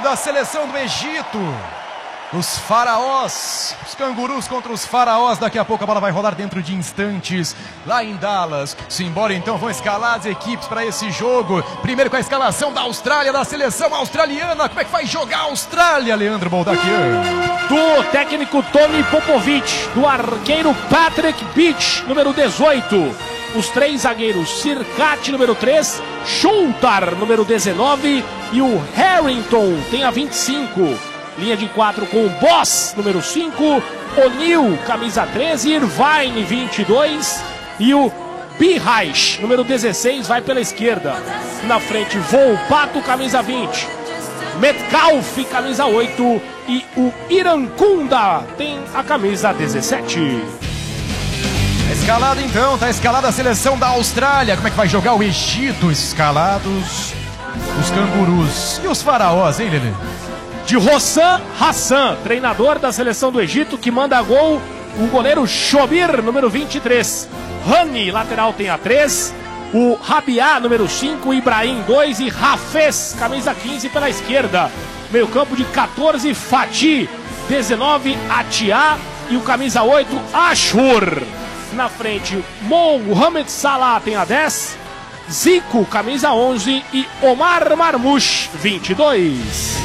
da seleção do Egito. Os faraós, os cangurus contra os faraós. Daqui a pouco a bola vai rolar dentro de instantes lá em Dallas. Simbora então, vão escalar as equipes para esse jogo. Primeiro com a escalação da Austrália, da seleção australiana. Como é que vai jogar a Austrália, Leandro Boldaquian? Do técnico Tony Popovic, do arqueiro Patrick Beach, número 18. Os três zagueiros, Sirkati, número 3, Schultar, número 19 e o Harrington, tem a 25. Linha de 4 com o Boss, número 5, O'Neill, camisa 13, Irvine, 22 e o Bihaich, número 16, vai pela esquerda. Na frente, Volpato, camisa 20, Metcalf, camisa 8 e o Irankunda tem a camisa 17. Tá escalado então, tá escalada a seleção da Austrália. Como é que vai jogar o Egito? Escalados os cangurus e os faraós, hein, Lelê? De Hossam Hassan, treinador da seleção do Egito, que manda gol o goleiro Shobir, número 23. Hani, lateral, tem a 3. O Rabiá, número 5. Ibrahim, 2. E Hafez, camisa 15, pela esquerda. Meio campo de 14, Fatih. 19, Atia. E o camisa 8, Ashur. Na frente, Mohamed Salah, tem a 10. Zico, camisa 11. E Omar Marmoush, 22.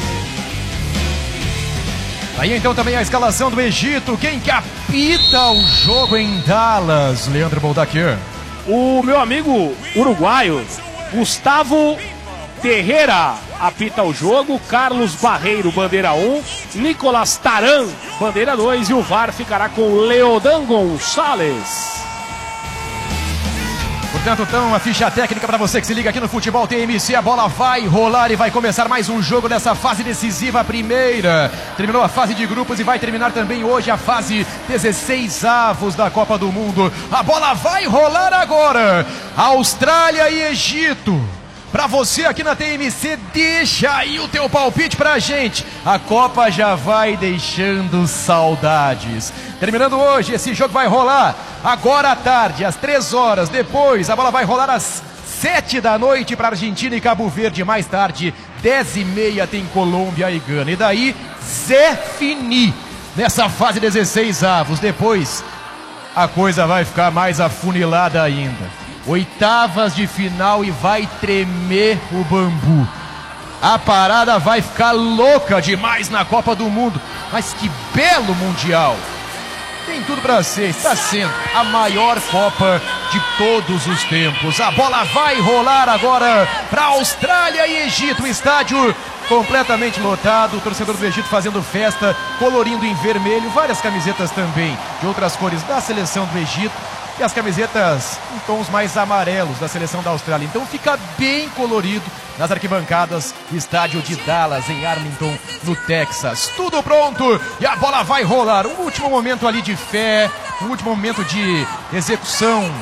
Aí então também a escalação do Egito. Quem que apita o jogo em Dallas, Leandro Boldaquian? O meu amigo uruguaio, Gustavo Terreira, apita o jogo. Carlos Barreiro, bandeira 1. Nicolas Taran, bandeira 2. E o VAR ficará com Leodan Gonçalves. Portanto, então, a ficha técnica para você que se liga aqui no Futebol TMC. A bola vai rolar e vai começar mais um jogo dessa fase decisiva, a primeira. Terminou a fase de grupos e vai terminar também hoje a fase 16avos da Copa do Mundo. A bola vai rolar agora. Austrália e Egito. Para você aqui na TMC, deixa aí o teu palpite pra gente. A Copa já vai deixando saudades. Terminando hoje, esse jogo vai rolar agora à tarde, às 3 horas. Depois, a bola vai rolar às 7 da noite para Argentina e Cabo Verde. Mais tarde, 10h30, tem Colômbia e Gana. E daí, Zé Fini, nessa fase 16avos. Depois, a coisa vai ficar mais afunilada ainda. Oitavas de final e vai tremer o bambu. A parada vai ficar louca demais na Copa do Mundo. Mas que belo Mundial. Tem tudo para ser, está sendo a maior Copa de todos os tempos. A bola vai rolar agora para Austrália e Egito. O estádio completamente lotado, o torcedor do Egito fazendo festa, colorindo em vermelho, várias camisetas também de outras cores da seleção do Egito. E as camisetas em tons mais amarelos da seleção da Austrália. Então fica bem colorido nas arquibancadas do estádio de Dallas, em Arlington, no Texas. Tudo pronto e a bola vai rolar. Um último momento ali de fé, um último momento de execução